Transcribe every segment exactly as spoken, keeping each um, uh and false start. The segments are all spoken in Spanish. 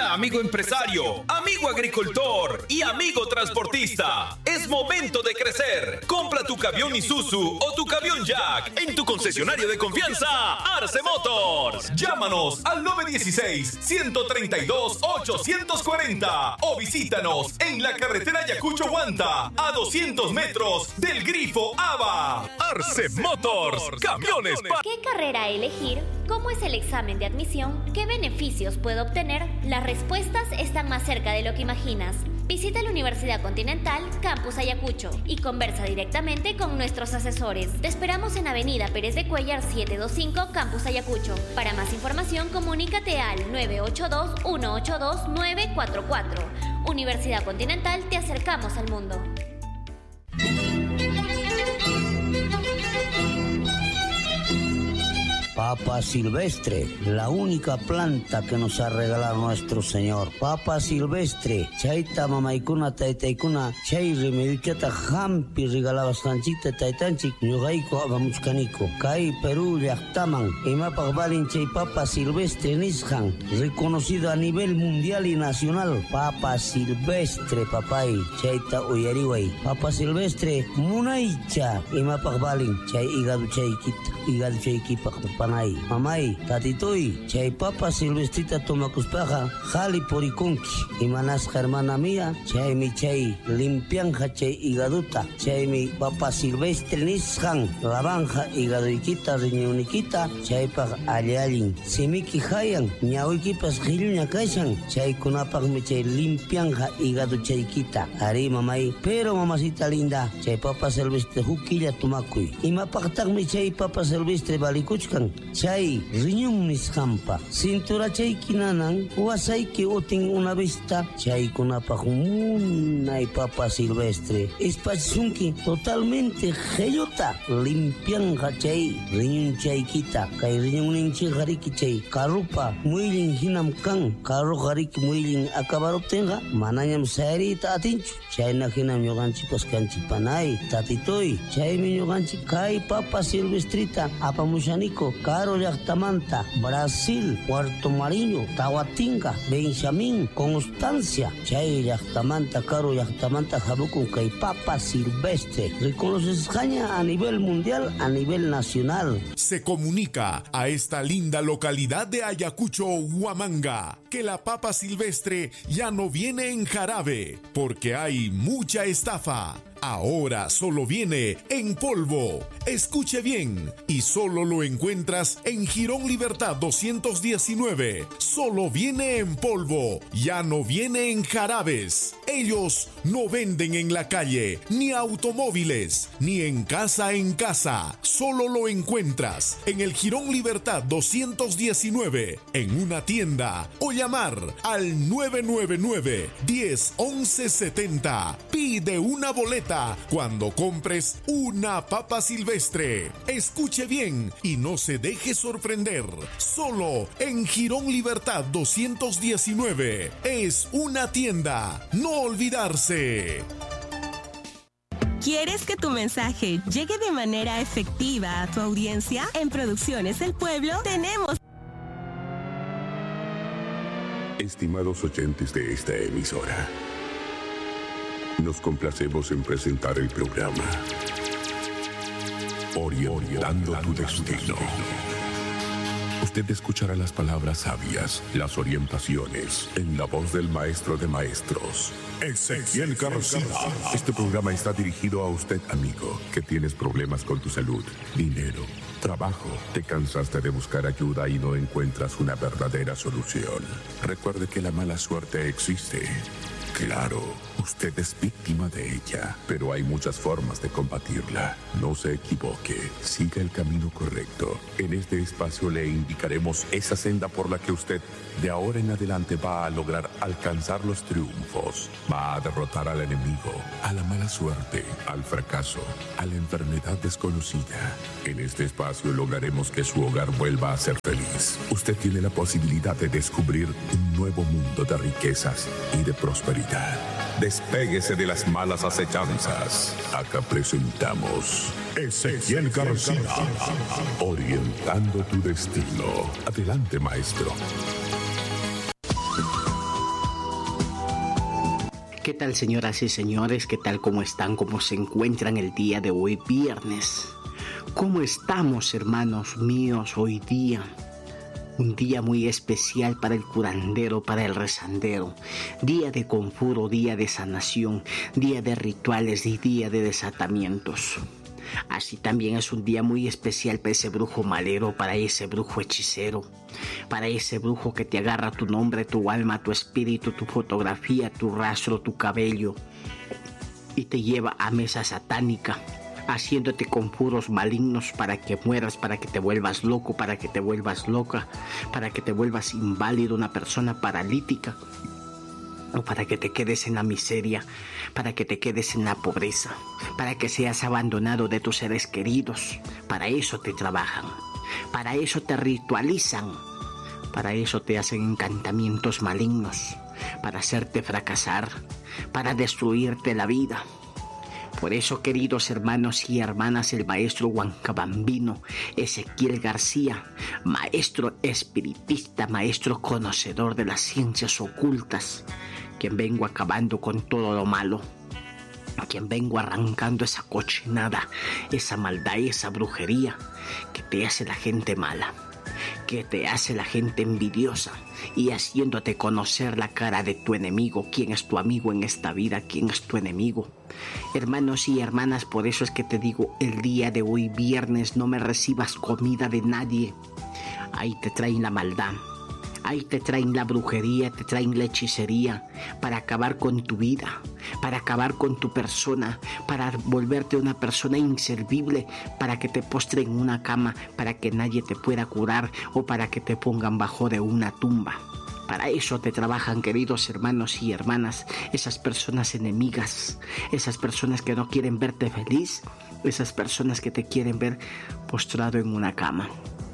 Hola, amigo empresario, amigo agricultor y amigo transportista. Es momento de crecer. Compra tu camión Isuzu o tu camión Jack en tu concesionario de confianza, Arce Motors. Llámanos al nueve uno seis, uno tres dos, ocho cuatro cero o visítanos en la carretera Ayacucho Huanta a doscientos metros del Grifo Ava. Arce Motors, camiones. Pa- ¿Qué carrera elegir? ¿Cómo es el examen de admisión? ¿Qué beneficios puedo obtener? Las respuestas están más cerca de lo que imaginas. Visita la Universidad Continental Campus Ayacucho y conversa directamente con nuestros asesores. Te esperamos en Avenida Pérez de Cuéllar setecientos veinticinco, Campus Ayacucho. Para más información, comunícate al nueve ocho dos, uno ocho dos, nueve cuatro cuatro. Universidad Continental, te acercamos al mundo. Papa silvestre, la única planta que nos ha regalado nuestro Señor. Papa silvestre, chaita mamaykuna taytaykuna, chay remedichata hampi regalabas kanchita taytanchik, ñuqayku apamuchkaniko. Kay Perú llaqtaman, imapaq valin chay papa silvestre nisqan, reconocido a nivel mundial y nacional. Papa silvestre, papay, chayta uyariway. Papa silvestre, munaycha, imapaq valin, chay hígado chaykita, hígado chaykipaq panay. Mamay, tatitoy, chay papa silvestrita tomakuspaja, jali porikunki. Imanasqa hermana mía, chaymi chay limpianja chay higaduta, chaymi papa silvestre nisqan, lavanja higadoykita, riñonikita, chaypaq alli allin. Simiki hayan, ñawiykipas qhilluña kashan, chaykunapaqmi chay limpianja higado chaykita. Ari mamay, pero mamacita linda, chay papa silvestre hukilla tomakuy. Imapaqtaqmi chay papa silvestre balikuchkan, chay riñón nisqanpa. Cintura chaykinanan, wasayki utin una vista, chaykunapaq munay papa silvestre. Espachisunki totalmente gellota, limpianja chay riñón chaykita. Kay riñón ninchi hariki chay karupa, muylin hinam kan, karu hariki muylin akabaruptenga, manañam sayarita atinchu. Chayna hinam ñuqanchipas kanchipanay, tatitoy, chaymi ñuqanchik kay papa silvestrita apamushaniko, Caro llaqtamanta, Brasil, Puerto Mariño, Tahuatinga, Benjamín, Constancia, chay llaqtamanta, Caro llaqtamanta habukun kay papa silvestre. Reconoce España a nivel mundial, a nivel nacional. Se comunica a esta linda localidad de Ayacucho, Huamanga, que la papa silvestre ya no viene en jarabe, porque hay mucha estafa. Ahora solo viene en polvo. Escuche bien, y solo lo encuentras en Jirón Libertad doscientos diecinueve. Solo viene en polvo, ya no viene en jarabes. Ellos no venden en la calle, ni automóviles, ni en casa en casa. Solo lo encuentras en el Jirón Libertad doscientos diecinueve, en una tienda, o llamar al nueve nueve nueve, diez, once setenta. Pide una boleta cuando compres una papa silvestre. Escuche bien y no se deje sorprender. Solo en Jirón Libertad doscientos diecinueve. Es una tienda. No olvidarse. ¿Quieres que tu mensaje llegue de manera efectiva a tu audiencia? En Producciones El Pueblo tenemos... Estimados oyentes de esta emisora, nos complacemos en presentar el programa Orientando tu Destino. Usted escuchará las palabras sabias, las orientaciones, en la voz del maestro de maestros, Ezequiel Carcina. Este programa está dirigido a usted, amigo, que tienes problemas con tu salud, dinero, trabajo. Te cansaste de buscar ayuda y no encuentras una verdadera solución. Recuerde que la mala suerte existe. Claro, usted es víctima de ella, pero hay muchas formas de combatirla. No se equivoque, siga el camino correcto. En este espacio le indicaremos esa senda por la que usted de ahora en adelante va a lograr alcanzar los triunfos. Va a derrotar al enemigo, a la mala suerte, al fracaso, a la enfermedad desconocida. En este espacio lograremos que su hogar vuelva a ser feliz. Usted tiene la posibilidad de descubrir un nuevo mundo de riquezas y de prosperidad. Despéguese de las malas acechanzas. Acá presentamos Ezequiel Carcina, orientando tu destino. Adelante, maestro. ¿Qué tal, señoras y señores? ¿Qué tal? ¿Cómo están? ¿Cómo se encuentran el día de hoy, viernes? ¿Cómo estamos, hermanos míos, hoy día? Un día muy especial para el curandero, para el rezandero. Día de conjuro, día de sanación, día de rituales y día de desatamientos. Así también es un día muy especial para ese brujo malero, para ese brujo hechicero, para ese brujo que te agarra tu nombre, tu alma, tu espíritu, tu fotografía, tu rastro, tu cabello y te lleva a mesa satánica, haciéndote conjuros malignos para que mueras, para que te vuelvas loco, para que te vuelvas loca, para que te vuelvas inválido, una persona paralítica, o para que te quedes en la miseria, para que te quedes en la pobreza, para que seas abandonado de tus seres queridos. Para eso te trabajan, para eso te ritualizan, para eso te hacen encantamientos malignos, para hacerte fracasar, para destruirte la vida. Por eso, queridos hermanos y hermanas, el maestro huancabambino Ezequiel García, maestro espiritista, maestro conocedor de las ciencias ocultas, quien vengo acabando con todo lo malo, quien vengo arrancando esa cochinada, esa maldad y esa brujería que te hace la gente mala, que te hace la gente envidiosa, y haciéndote conocer la cara de tu enemigo. ¿Quién es tu amigo en esta vida? ¿Quién es tu enemigo? Hermanos y hermanas, por eso es que te digo, el día de hoy, viernes, no me recibas comida de nadie. Ahí te traen la maldad, ahí te traen la brujería, te traen la hechicería para acabar con tu vida, para acabar con tu persona, para volverte una persona inservible, para que te postren en una cama, para que nadie te pueda curar o para que te pongan bajo de una tumba. Para eso te trabajan, queridos hermanos y hermanas, esas personas enemigas, esas personas que no quieren verte feliz, esas personas que te quieren ver postrado en una cama.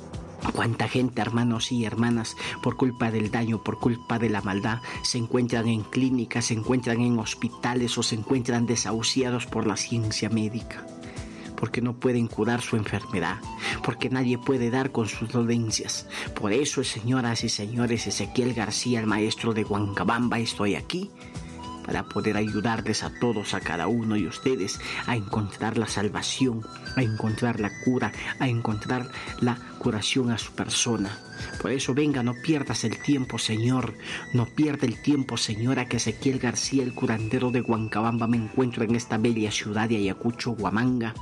Cuánta gente, hermanos y hermanas, por culpa del daño, por culpa de la maldad, se encuentran en clínicas, se encuentran en hospitales o se encuentran desahuciados por la ciencia médica, porque no pueden curar su enfermedad, porque nadie puede dar con sus dolencias. Por eso, señoras y señores, Ezequiel García, el maestro de Huancabamba, estoy aquí para poder ayudarles a todos, a cada uno de ustedes, a encontrar la salvación, a encontrar la cura, a encontrar la curación a su persona. Por eso, venga, no pierdas el tiempo, Señor, no pierda el tiempo, Señora, que Ezequiel García, el curandero de Huancabamba, me encuentro en esta bella ciudad de Ayacucho, Huamanga.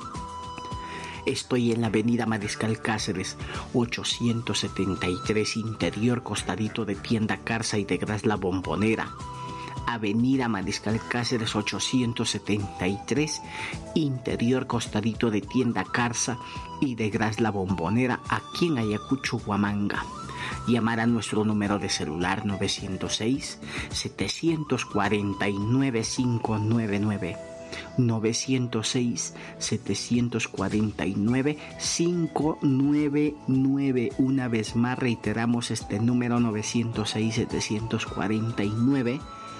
Estoy en la avenida Mariscal Cáceres, ochocientos setenta y tres, interior, costadito de Tienda Carza y de Gras La Bombonera. Avenida Mariscal Cáceres ochocientos setenta y tres, interior, costadito de Tienda Carza y de Gras La Bombonera, aquí en Ayacucho, Huamanga. Llamar a nuestro número de celular nueve cero seis, siete cuatro nueve, cinco nueve nueve. nueve cero seis, siete cuatro nueve, cinco nueve nueve. Una vez más reiteramos este número: nueve cero seis, siete cuatro nueve,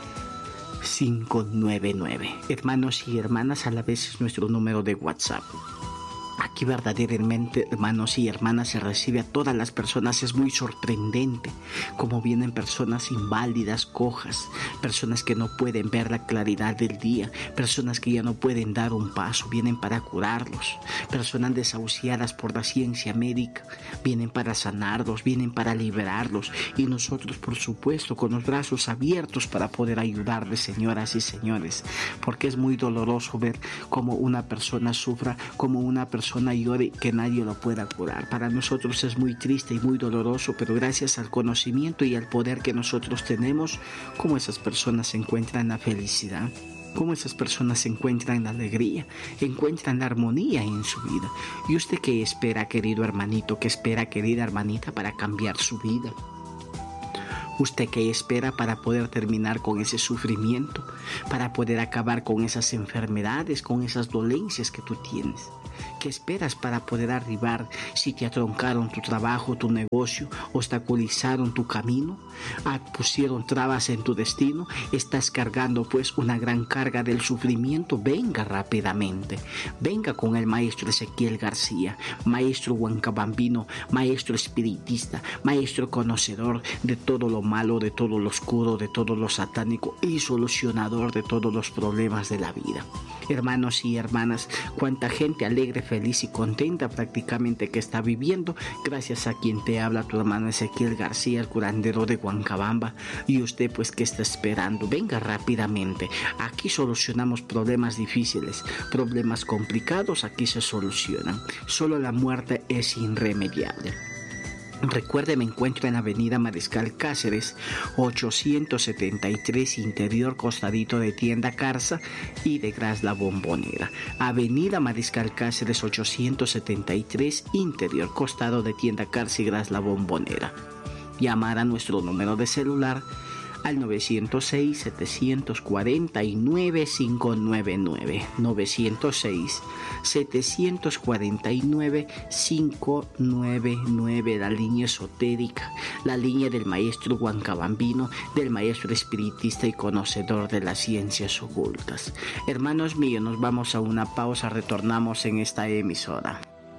cinco nueve nueve. Hermanos y hermanas, a la vez es nuestro número de WhatsApp. Aquí verdaderamente, hermanos y hermanas, se recibe a todas las personas. Es muy sorprendente cómo vienen personas inválidas, cojas, personas que no pueden ver la claridad del día, personas que ya no pueden dar un paso, vienen para curarlos, personas desahuciadas por la ciencia médica, vienen para sanarlos, vienen para liberarlos, y nosotros, por supuesto, con los brazos abiertos para poder ayudarles, señoras y señores, porque es muy doloroso ver cómo una persona sufra, cómo una persona llore, que nadie lo pueda curar. Para nosotros es muy triste y muy doloroso, pero gracias al conocimiento y al poder que nosotros tenemos, cómo esas personas se encuentran la felicidad, cómo esas personas se encuentran la alegría, encuentran la armonía en su vida. ¿Y usted qué espera, querido hermanito? ¿Qué espera, querida hermanita, para cambiar su vida? ¿Usted qué espera para poder terminar con ese sufrimiento, para poder acabar con esas enfermedades, con esas dolencias que tú tienes? ¿Qué esperas para poder arribar si te atroncaron tu trabajo, tu negocio, obstaculizaron tu camino, pusieron trabas en tu destino? Estás cargando pues una gran carga del sufrimiento. Venga rápidamente, venga con el maestro Ezequiel García, maestro huancabambino, maestro espiritista, maestro conocedor de todo lo malo, de todo lo oscuro, de todo lo satánico y solucionador de todos los problemas de la vida. Hermanos y hermanas, cuánta gente alegre, feliz y contenta prácticamente que está viviendo gracias a quien te habla, tu hermano Ezequiel García, el curandero de Huancabamba. Y usted pues, ¿qué está esperando? Venga rápidamente. Aquí solucionamos problemas difíciles, problemas complicados, aquí se solucionan. Solo la muerte es irremediable. Recuerde, me encuentro en la avenida Mariscal Cáceres, ochocientos setenta y tres, interior, costadito de Tienda Carza y de Gras La Bombonera. Avenida Mariscal Cáceres, ochocientos setenta y tres, interior, costado de Tienda Carza y Gras La Bombonera. Llamar a nuestro número de celular al nueve cero seis, siete cuatro nueve, cinco nueve nueve, nueve cero seis, siete cuatro nueve, cinco nueve nueve, la línea esotérica, la línea del maestro huancabambino, del maestro espiritista y conocedor de las ciencias ocultas. Hermanos míos, nos vamos a una pausa, retornamos en esta emisora.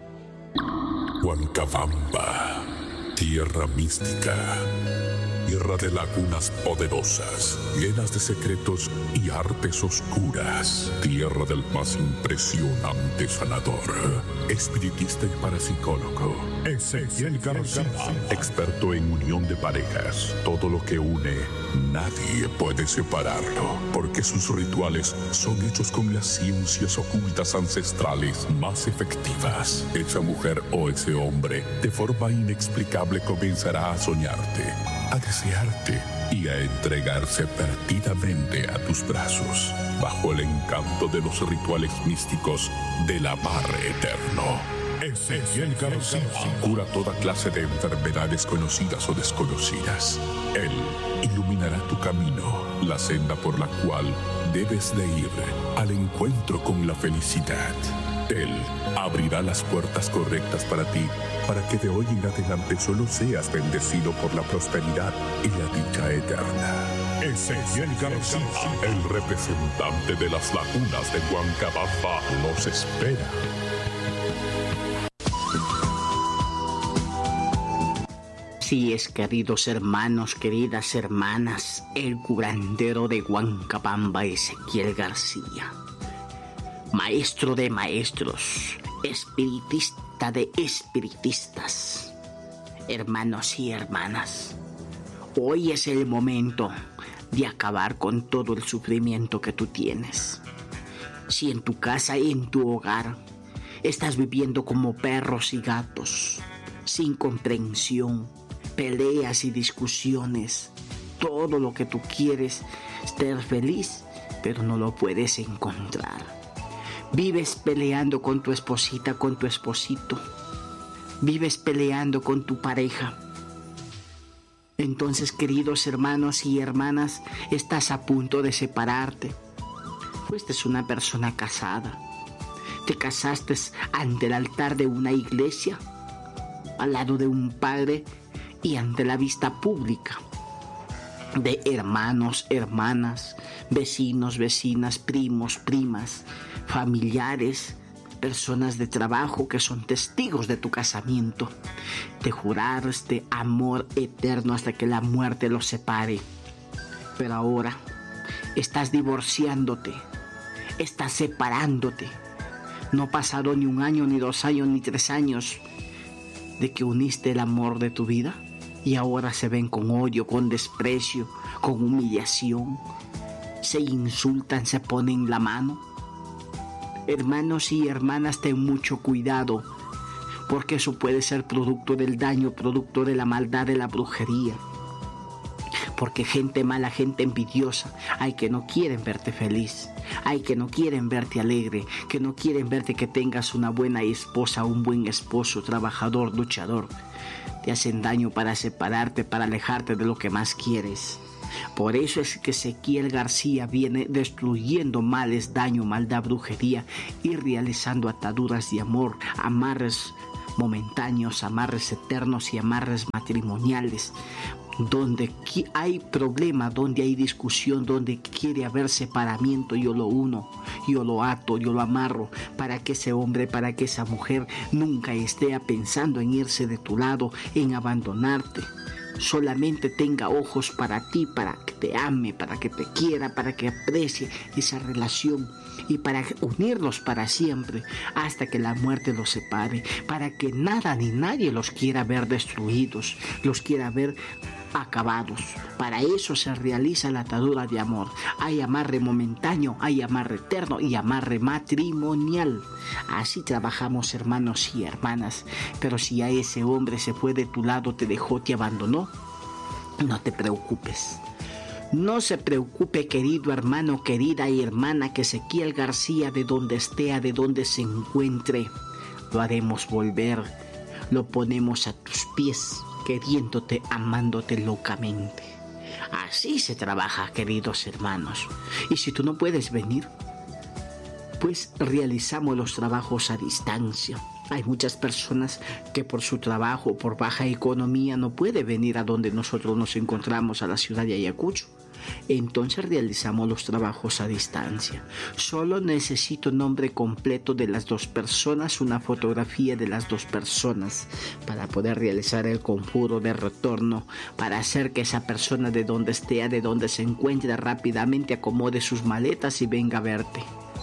Huancabamba, tierra mística, tierra de lagunas poderosas, llenas de secretos y artes oscuras, tierra del más impresionante sanador, espiritista y parapsicólogo, Ezequiel García, experto en unión de parejas. Todo lo que une, nadie puede separarlo, porque sus rituales son hechos con las ciencias ocultas ancestrales más efectivas. Esa mujer o ese hombre, de forma inexplicable, comenzará a soñarte, a desearte y a entregarse perdidamente a tus brazos, bajo el encanto de los rituales místicos del amarre eterno. Ezequiel García cura toda clase de enfermedades conocidas o desconocidas. Él iluminará tu camino, la senda por la cual debes de ir al encuentro con la felicidad. Él abrirá las puertas correctas para ti, para que de hoy en adelante solo seas bendecido por la prosperidad y la dicha eterna. Ezequiel García, el representante de las lagunas de Huancabamba, nos espera. Así es, queridos hermanos, queridas hermanas, el curandero de Huancabamba, Ezequiel García, maestro de maestros, espiritista de espiritistas. Hermanos y hermanas, hoy es el momento de acabar con todo el sufrimiento que tú tienes. Si en tu casa y en tu hogar estás viviendo como perros y gatos, sin comprensión, peleas y discusiones, todo lo que tú quieres es ser feliz, pero no lo puedes encontrar. Vives peleando con tu esposita, con tu esposito. Vives peleando con tu pareja. Entonces, queridos hermanos y hermanas, estás a punto de separarte. Fuiste una persona casada. Te casaste ante el altar de una iglesia, al lado de un padre y ante la vista pública de hermanos, hermanas, vecinos, vecinas, primos, primas, familiares, personas de trabajo que son testigos de tu casamiento. Te juraste amor eterno hasta que la muerte los separe. Pero ahora estás divorciándote, estás separándote. No ha pasado ni un año, ni dos años, ni tres años de que uniste el amor de tu vida y ahora se ven con odio, con desprecio, con humillación. Se insultan, se ponen la mano. Hermanos y hermanas, ten mucho cuidado, porque eso puede ser producto del daño, producto de la maldad, de la brujería. Porque gente mala, gente envidiosa, hay que no quieren verte feliz, hay que no quieren verte alegre, que no quieren verte que tengas una buena esposa, un buen esposo, trabajador, luchador. Te hacen daño para separarte, para alejarte de lo que más quieres. Por eso es que Ezequiel García viene destruyendo males, daño, maldad, brujería y realizando ataduras de amor, amarres momentáneos, amarres eternos y amarres matrimoniales. Donde hay problema, donde hay discusión, donde quiere haber separamiento, yo lo uno, yo lo ato, yo lo amarro, para que ese hombre, para que esa mujer nunca esté pensando en irse de tu lado, en abandonarte. Solamente tenga ojos para ti, para que te ame, para que te quiera, para que aprecie esa relación y para unirlos para siempre hasta que la muerte los separe, para que nada ni nadie los quiera ver destruidos, los quiera ver acabados. Para eso se realiza la atadura de amor. Hay amarre momentáneo, hay amarre eterno y amarre matrimonial. Así trabajamos, hermanos y hermanas. Pero si ya ese hombre se fue de tu lado, te dejó, te abandonó, no te preocupes. No se preocupe, querido hermano, querida y hermana, que Ezequiel García, de donde esté, de donde se encuentre, lo haremos volver. Lo ponemos a tus pies, queriéndote, amándote locamente. Así se trabaja, queridos hermanos. Y si tú no puedes venir, pues realizamos los trabajos a distancia. Hay muchas personas que por su trabajo, por baja economía, no puede venir a donde nosotros nos encontramos, a la ciudad de Ayacucho. Entonces realizamos los trabajos a distancia. Solo necesito nombre completo de las dos personas, una fotografía de las dos personas para poder realizar el conjuro de retorno, para hacer que esa persona, de donde esté, de donde se encuentre, rápidamente acomode sus maletas y venga a verte.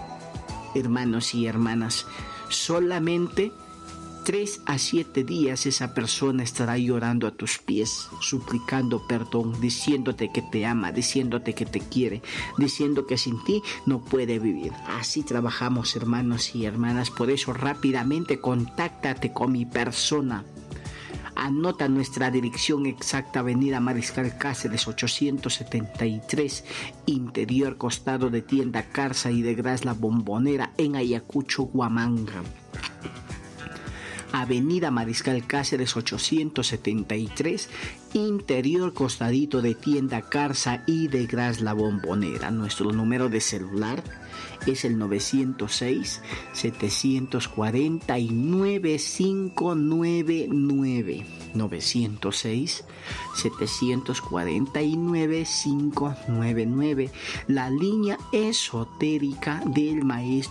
Hermanos y hermanas, solamente tres a siete días esa persona estará llorando a tus pies, suplicando perdón, diciéndote que te ama, diciéndote que te quiere, diciendo que sin ti no puede vivir. Así trabajamos, hermanos y hermanas. Por eso rápidamente contáctate con mi persona. Anota nuestra dirección exacta: Avenida Mariscal Cáceres ochocientos setenta y tres, interior, costado de Tienda Carsa y de Gras La Bombonera, en Ayacucho, Huamanga. Avenida Mariscal Cáceres ochocientos setenta y tres, interior, costadito de Tienda Carsa y de Gras La Bombonera. Nuestro número de celular es el nueve cero seis, siete cuatro nueve, cinco nueve nueve. nueve cero seis, siete cuatro nueve, cinco nueve nueve. La línea esotérica del maestro